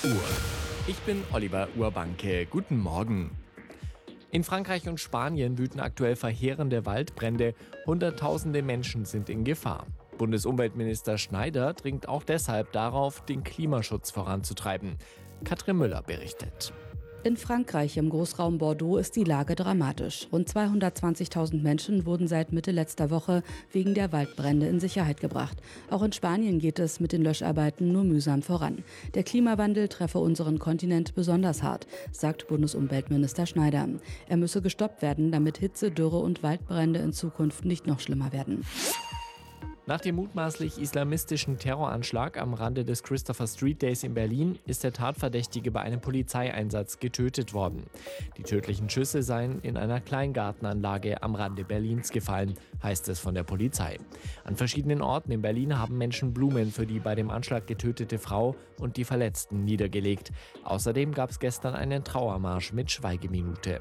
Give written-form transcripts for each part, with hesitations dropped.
Uhr. Ich bin Oliver Urbanke. Guten Morgen. In Frankreich und Spanien wüten aktuell verheerende Waldbrände. Hunderttausende Menschen sind in Gefahr. Bundesumweltminister Schneider dringt auch deshalb darauf, den Klimaschutz voranzutreiben. Katrin Müller berichtet. In Frankreich im Großraum Bordeaux ist die Lage dramatisch. Rund 220.000 Menschen wurden seit Mitte letzter Woche wegen der Waldbrände in Sicherheit gebracht. Auch in Spanien geht es mit den Löscharbeiten nur mühsam voran. Der Klimawandel treffe unseren Kontinent besonders hart, sagt Bundesumweltminister Schneider. Er müsse gestoppt werden, damit Hitze, Dürre und Waldbrände in Zukunft nicht noch schlimmer werden. Nach dem mutmaßlich islamistischen Terroranschlag am Rande des Christopher Street Days in Berlin ist der Tatverdächtige bei einem Polizeieinsatz getötet worden. Die tödlichen Schüsse seien in einer Kleingartenanlage am Rande Berlins gefallen, heißt es von der Polizei. An verschiedenen Orten in Berlin haben Menschen Blumen für die bei dem Anschlag getötete Frau und die Verletzten niedergelegt. Außerdem gab es gestern einen Trauermarsch mit Schweigeminute.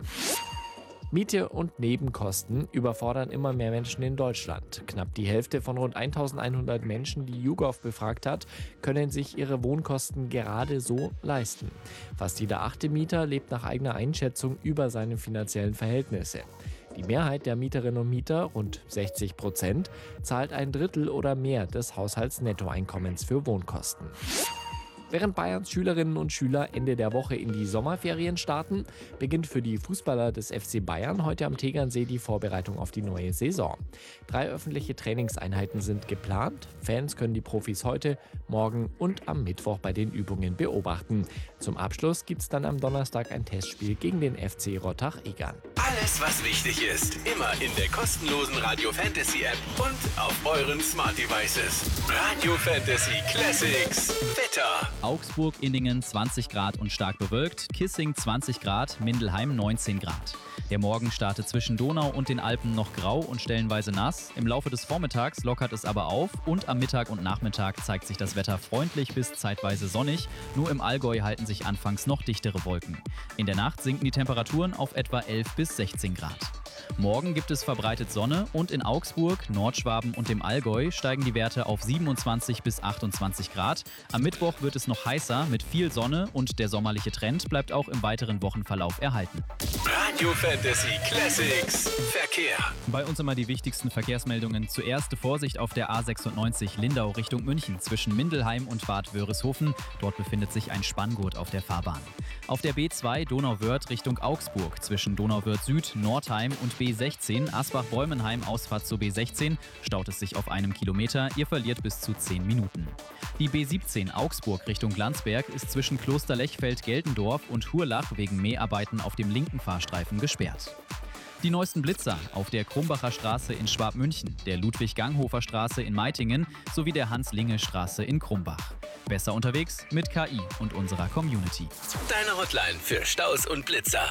Miete und Nebenkosten überfordern immer mehr Menschen in Deutschland. Knapp die Hälfte von rund 1.100 Menschen, die YouGov befragt hat, können sich ihre Wohnkosten gerade so leisten. Fast jeder 8. Mieter lebt nach eigener Einschätzung über seine finanziellen Verhältnisse. Die Mehrheit der Mieterinnen und Mieter, rund 60%, zahlt ein Drittel oder mehr des Haushaltsnettoeinkommens für Wohnkosten. Während Bayerns Schülerinnen und Schüler Ende der Woche in die Sommerferien starten, beginnt für die Fußballer des FC Bayern heute am Tegernsee die Vorbereitung auf die neue Saison. 3 öffentliche Trainingseinheiten sind geplant. Fans können die Profis heute, morgen und am Mittwoch bei den Übungen beobachten. Zum Abschluss gibt es dann am Donnerstag ein Testspiel gegen den FC Rottach-Egern. Alles, was wichtig ist, immer in der kostenlosen Radio Fantasy App und auf euren Smart Devices. Radio Fantasy Classics. Wetter. Augsburg-Inningen 20 Grad und stark bewölkt, Kissing 20 Grad, Mindelheim 19 Grad. Der Morgen startet zwischen Donau und den Alpen noch grau und stellenweise nass. Im Laufe des Vormittags lockert es aber auf und am Mittag und Nachmittag zeigt sich das Wetter freundlich bis zeitweise sonnig. Nur im Allgäu halten sich anfangs noch dichtere Wolken. In der Nacht sinken die Temperaturen auf etwa 11 bis 16 Grad. Morgen gibt es verbreitet Sonne und in Augsburg, Nordschwaben und dem Allgäu steigen die Werte auf 27 bis 28 Grad. Am Mittwoch wird es noch heißer mit viel Sonne und der sommerliche Trend bleibt auch im weiteren Wochenverlauf erhalten. Radio Fantasy Classics. Verkehr. Bei uns immer die wichtigsten Verkehrsmeldungen. Zuerst Vorsicht auf der A96 Lindau Richtung München zwischen Mindelheim und Bad Wörishofen. Dort befindet sich ein Spanngurt auf der Fahrbahn. Auf der B2 Donauwörth Richtung Augsburg zwischen Donauwörth Süd, Nordheim und B16 Asbach-Bäumenheim Ausfahrt zur B16 staut es sich auf einem Kilometer. Ihr verliert bis zu 10 Minuten. Die B17 Augsburg Richtung Landsberg ist zwischen Kloster Lechfeld-Geldendorf und Hurlach wegen Mäharbeiten auf dem linken Fahrstreifen gesperrt. Die neuesten Blitzer auf der Krumbacher Straße in Schwabmünchen, der Ludwig-Ganghofer Straße in Meitingen sowie der Hans-Linge-Straße in Krumbach. Besser unterwegs mit KI und unserer Community. Deine Hotline für Staus und Blitzer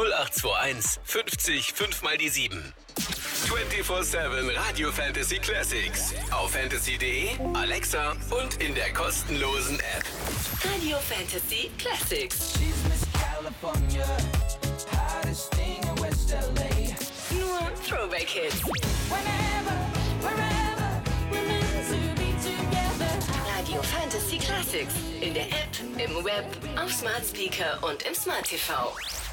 0821 50 5 mal die 7. 24/7 Radio Fantasy Classics. Auf fantasy.de, Alexa und in der kostenlosen App. Radio Fantasy Classics. Nur Throwback-Hits. Radio Fantasy Classics. In der App, im Web, auf Smart Speaker und im Smart TV.